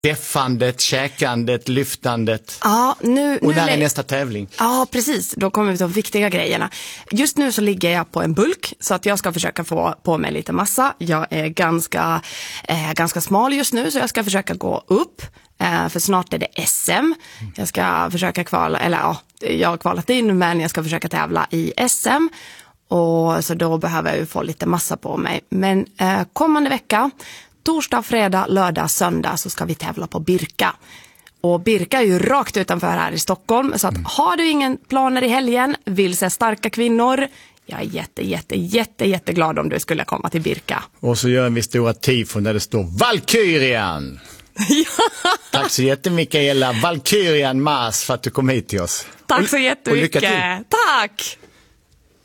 Deffandet, käkandet, lyftandet. Ja, och när är nästa tävling? Ja, precis. Då kommer vi till de viktiga grejerna. Just nu så ligger jag på en bulk så att jag ska försöka få på mig lite massa. Jag är ganska smal just nu så jag ska försöka gå upp. För snart är det SM. Jag ska försöka jag har kvalat in men jag ska försöka tävla i SM. Och så då behöver jag ju få lite massa på mig. Men kommande vecka, torsdag, fredag, lördag, söndag så ska vi tävla på Birka. Och Birka är ju rakt utanför här i Stockholm. Så att har du ingen planer i helgen, vill se starka kvinnor, jag är jätteglad om du skulle komma till Birka. Och så gör vi stora tifon där det står Valkyrian. Tack så jättemycket Mikaela Valkyrian Mas för att du kom hit till oss. Tack så jättemycket. Och lycka till. Tack!